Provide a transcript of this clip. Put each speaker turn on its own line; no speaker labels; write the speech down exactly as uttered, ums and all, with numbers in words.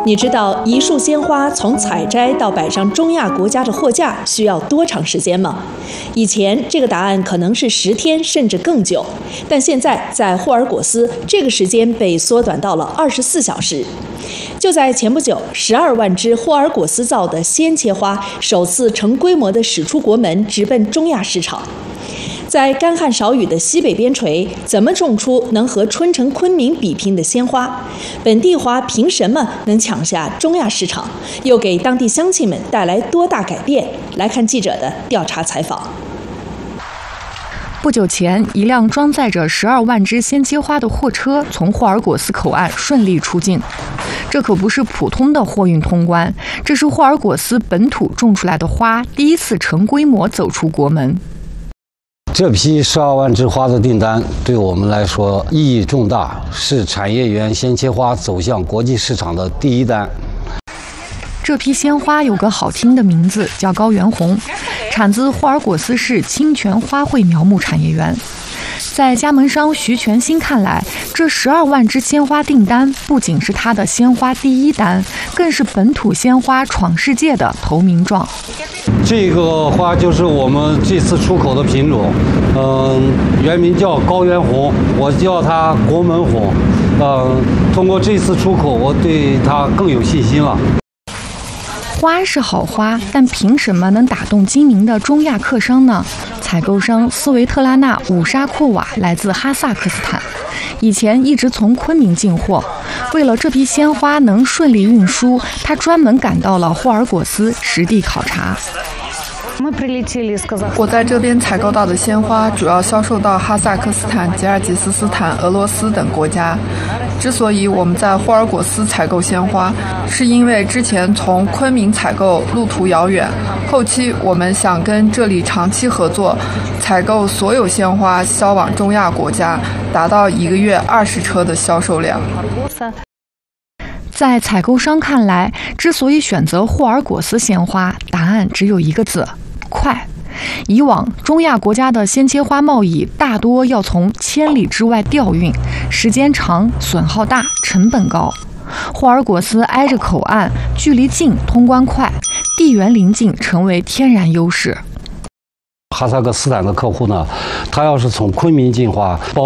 你知道一束鲜花从采摘到摆上中亚国家的货架需要多长时间吗？以前这个答案可能是十天甚至更久，但现在在霍尔果斯，这个时间被缩短到了二十四小时。就在前不久，十二万只霍尔果斯造的鲜切花首次成规模地驶出国门，直奔中亚市场。在干旱少雨的西北边陲，怎么种出能和春城昆明比拼的鲜花？本地花凭什么能抢下中亚市场？又给当地乡亲们带来多大改变？来看记者的调查采访。
不久前，一辆装载着十二万只鲜切花的货车从霍尔果斯口岸顺利出境。这可不是普通的货运通关，这是霍尔果斯本土种出来的花第一次成规模走出国门。
这批十二万只花的订单对我们来说意义重大，是产业园鲜切花走向国际市场的第一单。
这批鲜花有个好听的名字，叫高原红，产自霍尔果斯市清泉花卉苗木产业园。在加盟商徐全新看来，这十二万只鲜花订单不仅是他的鲜花第一单，更是本土鲜花闯世界的投名状。
这个花就是我们这次出口的品种，嗯，原名叫高原红，我叫它国门红。嗯，通过这次出口，我对它更有信心了。
花是好花，但凭什么能打动精明的中亚客商呢？采购商斯维特拉纳·武沙库瓦来自哈萨克斯坦，以前一直从昆明进货。为了这批鲜花能顺利运输，他专门赶到了霍尔果斯实地考察。
我在这边采购到的鲜花主要销售到哈萨克斯坦、吉尔吉斯斯坦、俄罗斯等国家。之所以我们在霍尔果斯采购鲜花，是因为之前从昆明采购路途遥远，后期我们想跟这里长期合作，采购所有鲜花销往中亚国家，达到一个月二十车的销售量。
在采购商看来，之所以选择霍尔果斯鲜花，答案只有一个字：快。以往中亚国家的鲜切花贸易大多要从千里之外调运，时间长、损耗大、成本高。霍尔果斯挨着口岸，距离近，通关快，地缘邻近成为天然优势。
哈萨克斯坦的客户呢，他要是从昆明进花，包